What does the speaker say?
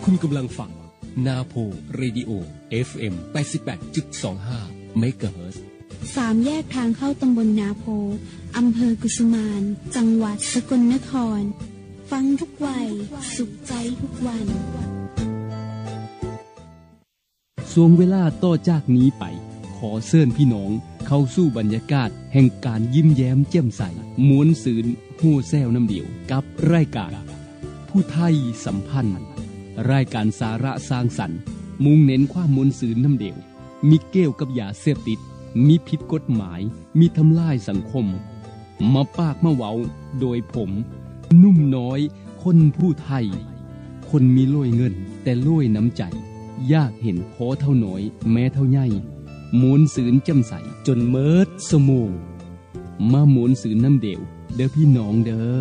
คุณกำลังฟังนาโพเรดิโอ FM 88.25 เมกะเฮิรตซ์ 3 แยกทางเข้าตำบลนาโพอำเภอกุสุมานจังหวัดสกลนครฟังทุกวัยสุขใจทุกวันช่วงเวลาต่อจากนี้ไปขอเชิญพี่น้องเข้าสู่บรรยากาศแห่งการยิ้มแย้มแจ่มใสม้วนซื่นฮู้แซวน้ำเดียวกับรายการผู้ไทยสัมพันธ์รายการสาระสร้างสรรค์มุ่งเน้นความม้วนซื่นน้ำเดียวมีเกี่ยวกับยาเสพติดมีผิดกฎหมายมีทำลายสังคมมาปากมาเว้าโดยผมนุ่มน้อยคนผู้ไทยคนมีโล่ยเงินแต่โล่ยน้ำใจอยากเห็นขอเท่าน้อยแม้เท่าใหญ่ม้วนซื่นแจ่มใสจนเมิดสมองมาม้วนซื่นน้ำเดียวเด้อพี่น้องเด้อ